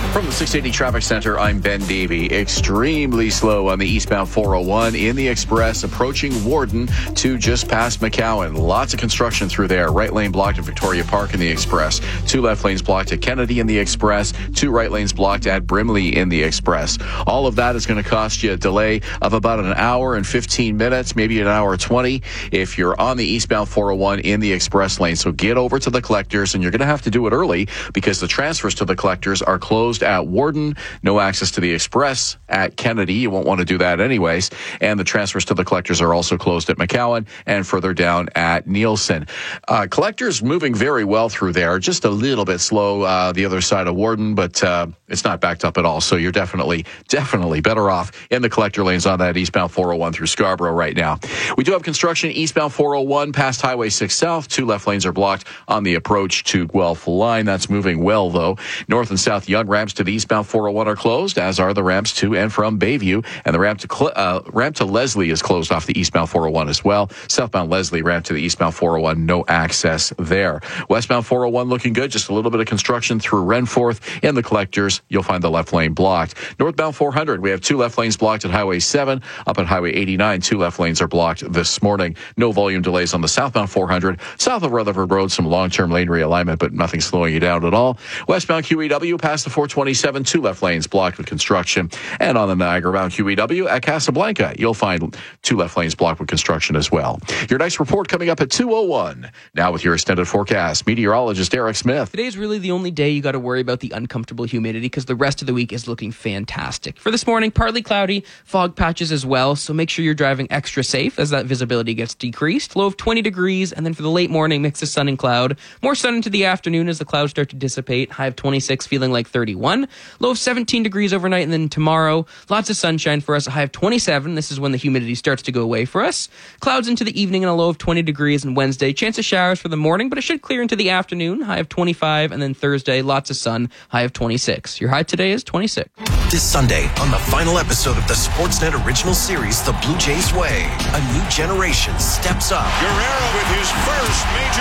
From the 680 Traffic Center, I'm Ben Davey. Extremely slow on the eastbound 401 in the Express, approaching Warden to just past McCowan. Lots of construction through there. Right lane blocked at Victoria Park in the Express. 2 left lanes blocked at Kennedy in the Express. 2 right lanes blocked at Brimley in the Express. All of that is going to cost you a delay of about an hour and 15 minutes, maybe an hour 20 if you're on the eastbound 401 in the Express lane. So get over to the collectors, and you're going to have to do it early because the transfers to the collectors are closed at Warden. No access to the Express at Kennedy. You won't want to do that anyways. And the transfers to the collectors are also closed at McCowan and further down at Nielsen. Collectors moving very well through there. Just a little bit slow the other side of Warden, but it's not backed up at all. So you're definitely better off in the collector lanes on that eastbound 401 through Scarborough right now. We do have construction eastbound 401 past Highway 6 South. 2 left lanes are blocked on the approach to Guelph line. That's moving well, though. North and South Young ramps to the eastbound 401 are closed, as are the ramps to and from Bayview. And the ramp to Leslie is closed off the eastbound 401 as well. Southbound Leslie ramp to the eastbound 401, no access there. Westbound 401 looking good. Just a little bit of construction through Renforth. In the collectors, you'll find the left lane blocked. Northbound 400, we have 2 left lanes blocked at Highway 7. Up at Highway 89, 2 left lanes are blocked this morning. No volume delays on the southbound 400. South of Rutherford Road, some long-term lane realignment, but nothing slowing you down at all. Westbound QEW past the 427, 2 left lanes blocked with construction. And on the Niagara-bound QEW at Casablanca, you'll find 2 left lanes blocked with construction as well. Your next report coming up at 2:01. Now with your extended forecast, meteorologist Eric Smith. Today's really the only day you got to worry about the uncomfortable humidity because the rest of the week is looking fantastic. For this morning, partly cloudy, fog patches as well, so make sure you're driving extra safe as that visibility gets decreased. Low of 20 degrees, and then for the late morning, mix of sun and cloud. More sun into the afternoon as the clouds start to dissipate. High of 26, feeling like 31. Low of 17 degrees overnight, and then tomorrow, lots of sunshine for us. A high of 27. This is when the humidity starts to go away for us. Clouds into the evening and a low of 20 degrees on Wednesday. Chance of showers for the morning, but it should clear into the afternoon. High of 25, and then Thursday, lots of sun. High of 26. Your high today is 26. This Sunday, on the final episode of the Sportsnet original series, The Blue Jays Way, a new generation steps up. Guerrero with his first major